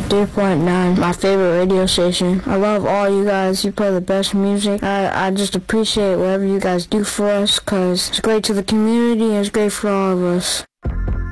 93.9, my favorite radio station. I love all you guys. You play the best music. I just appreciate whatever you guys do for us, because it's great to the community and it's great for all of us.